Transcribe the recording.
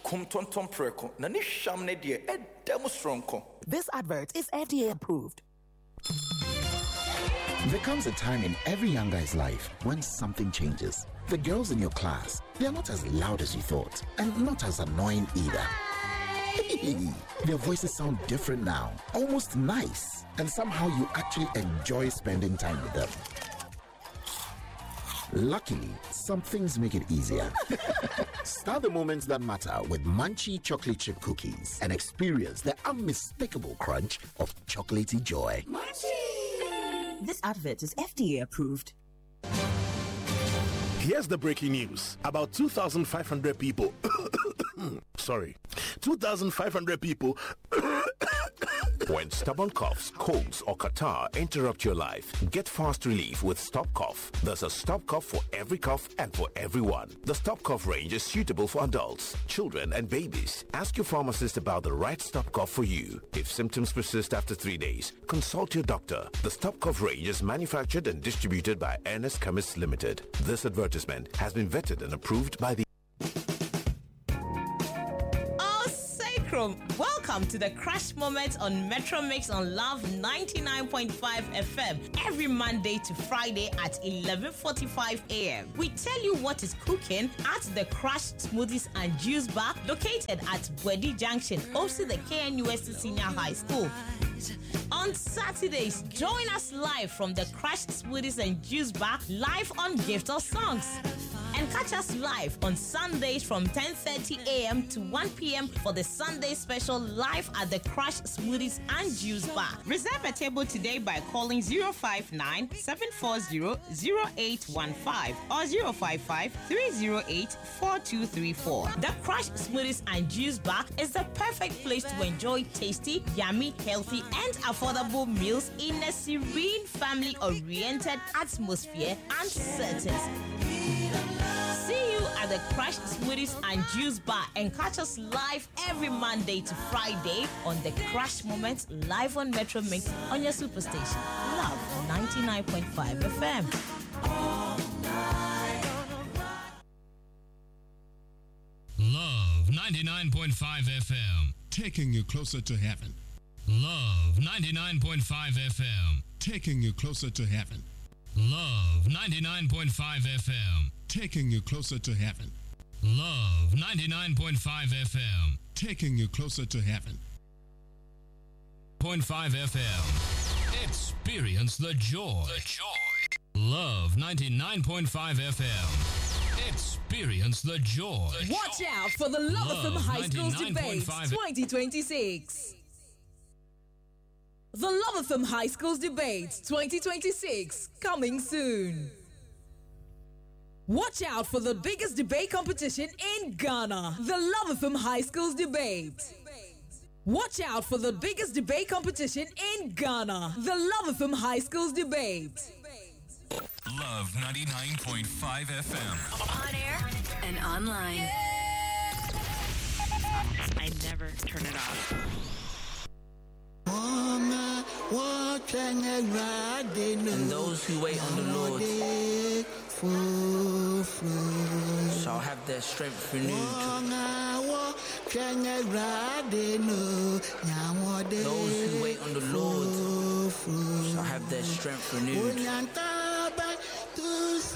kum tonton preko na ni sham ne de edem stronko. This advert is FDA approved. There comes a time in every young guy's life when something changes. The girls in your class, they are not as loud as you thought, and not as annoying either. Their voices sound different now, almost nice, and somehow you actually enjoy spending time with them. Luckily, some things make it easier. Start the moments that matter with Munchie chocolate chip cookies and experience the unmistakable crunch of chocolatey joy. Munchie! This advert is FDA approved. Here's the breaking news. About 2,500 people 2,500 people When stubborn coughs, colds, or catarrh interrupt your life, get fast relief with Stop Cough. There's a Stop Cough for every cough and for everyone. The Stop Cough range is suitable for adults, children, and babies. Ask your pharmacist about the right Stop Cough for you. If symptoms persist after 3 days, consult your doctor. The Stop Cough range is manufactured and distributed by Ernest Chemists Limited. This advertisement has been vetted and approved by the Welcome to the Crash Moment on Metro Mix on Love 99.5 FM every Monday to Friday at 11:45 a.m. We tell you what is cooking at the Crash Smoothies and Juice Bar located at Bwedi Junction, opposite the KNUST Senior High School. On Saturdays, join us live from the Crash Smoothies and Juice Bar live on Gift of Songs. And catch us live on Sundays from 10:30 a.m. to 1 p.m. for the Sunday special live at the Crash Smoothies and Juice Bar. Reserve a table today by calling 059-740-0815 or 055-308-4234. The Crash Smoothies and Juice Bar is the perfect place to enjoy tasty, yummy, healthy, and affordable meals in a serene, family-oriented atmosphere and settings. See you at the Crash Smoothies and Juice Bar and catch us live every Monday to Friday on the Crash Moment live on Metro Mix on your superstation. Love 99.5 FM. Love 99.5 FM. Taking you closer to heaven. Love 99.5 FM. Taking you closer to heaven. Love 99.5 FM. Taking you closer to heaven. Love 99.5 FM. Taking you closer to heaven. 0.5 FM. Experience the joy. The joy. Love 99.5 FM. Experience the joy. Watch out for the Love FM High Schools Debates 2026. The Love FM High Schools Debates 2026 coming soon. Watch out for the biggest debate competition in Ghana, the Love FM High Schools Debate. Watch out for the biggest debate competition in Ghana, the Love FM High Schools Debate. Love 99.5 FM. On air and online. I never turn it off. And those who wait on the Lord shall have their strength renewed. Those who wait on the Lord shall have their strength renewed.